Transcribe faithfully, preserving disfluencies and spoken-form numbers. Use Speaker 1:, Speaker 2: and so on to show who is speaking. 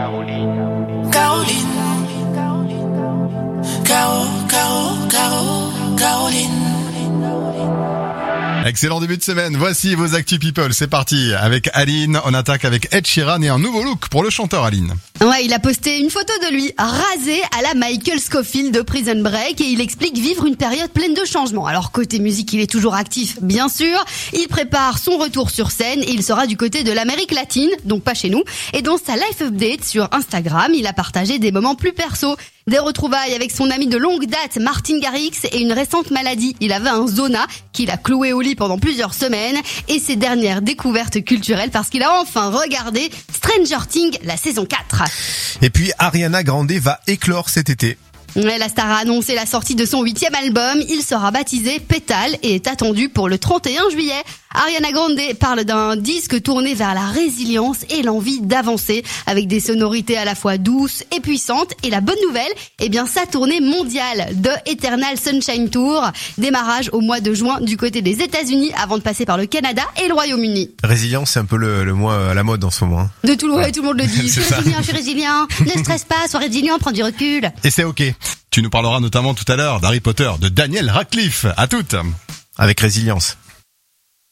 Speaker 1: Caroline. Caro, Caro, Caro, Caroline.
Speaker 2: Excellent début de semaine, voici vos Actu People, c'est parti. Avec Aline, on attaque avec Ed Sheeran et un nouveau look pour le chanteur Aline.
Speaker 3: Ouais, il a posté une photo de lui rasé à la Michael Scofield de Prison Break et il explique vivre une période pleine de changements. Alors côté musique, il est toujours actif, bien sûr. Il prépare son retour sur scène et il sera du côté de l'Amérique latine, donc pas chez nous. Et dans sa life update sur Instagram, il a partagé des moments plus perso. Des retrouvailles avec son ami de longue date, Martin Garrix, et une récente maladie. Il avait un zona qu'il a cloué au lit pendant plusieurs semaines et ses dernières découvertes culturelles parce qu'il a enfin regardé Stranger Things, la saison quatre.
Speaker 4: Et puis Ariana Grande va éclore cet été.
Speaker 3: Ouais, la star a annoncé la sortie de son huitième album. Il sera baptisé Pétale et est attendu pour le trente et un juillet. Ariana Grande parle d'un disque tourné vers la résilience et l'envie d'avancer avec des sonorités à la fois douces et puissantes. Et la bonne nouvelle, eh bien, sa tournée mondiale de Eternal Sunshine Tour. Démarrage au mois de juin du côté des États-Unis avant de passer par le Canada et le Royaume-Uni.
Speaker 4: Résilience, c'est un peu le, le mot à la mode en ce moment. Hein.
Speaker 3: De tout le, ouais, tout le monde le dit. Je suis
Speaker 4: C'est ça.
Speaker 3: résilient, je suis résilient. Ne stresse pas, sois résilient, prends du recul.
Speaker 2: Et c'est ok. Tu nous parleras notamment tout à l'heure d'Harry Potter, de Daniel Radcliffe. À toutes.
Speaker 4: Avec résilience.